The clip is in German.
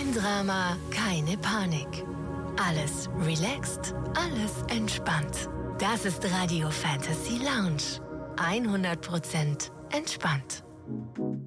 Kein Drama, keine Panik. Alles relaxed, alles entspannt. Das ist Radio Fantasy Lounge. 100% entspannt.